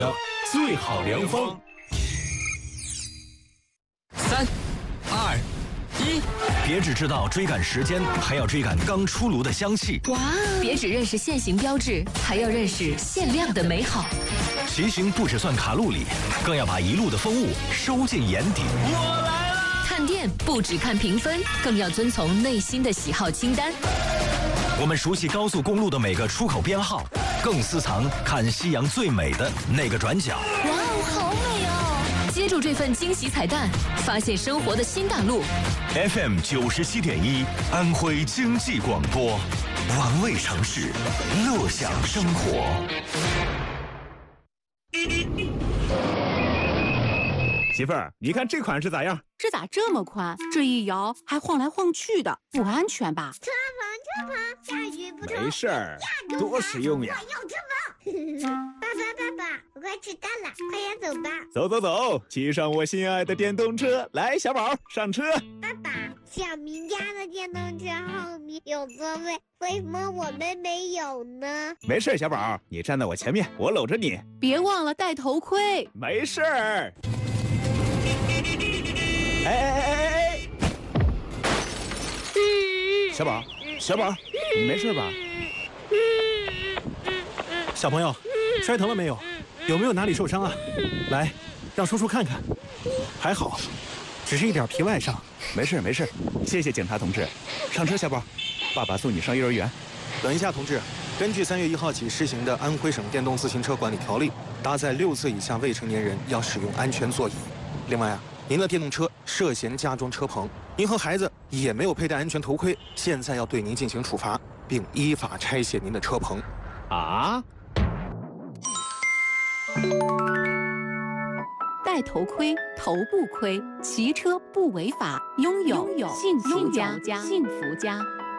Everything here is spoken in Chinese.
的最好良方。 3、2、1，别只知道追赶时间，还要追赶刚出炉的香气。 哇！别只认识限行标志，还要认识限量的美好。 骑行不只算卡路里，更要把一路的风物收进眼底。 我来了！ 看店不只看评分，更要遵从内心的喜好清单。 我们熟悉高速公路的每个出口编号，更私藏看夕阳最美的那个转角。 哇哦，好美哦！接住这份惊喜彩蛋，发现生活的新大陆。 FM 97.1，安徽经济广播，玩味城市，乐享生活。 媳妇儿，你看这款式咋样？ 这咋这么宽？这一摇还晃来晃去的，不安全吧？ 车棚，下雨不没事儿，多实用呀！ 我要车棚。爸爸，我快迟到了，快点走吧。 走，骑上我心爱的电动车，来，小宝上车。 爸爸，小明家的电动车后面有座位，为什么我们没有呢？ 没事，小宝，你站在我前面，我搂着你。 别忘了戴头盔。 没事儿。哎！小宝，你没事吧？ 小朋友，摔疼了没有？有没有哪里受伤啊？来，让叔叔看看。还好，只是一点皮外伤。 没事，谢谢警察同志。上车，小宝，爸爸送你上幼儿园。 等一下，同志，根据3月1号起施行的《安徽省电动自行车管理条例》，搭载6岁以下未成年人要使用安全座椅。另外啊，您的电动车涉嫌加装车棚，您和孩子也没有佩戴安全头盔，现在要对您进行处罚，并依法拆卸您的车棚。 啊？ 戴头盔，头不盔，骑车不违法，拥有幸福家。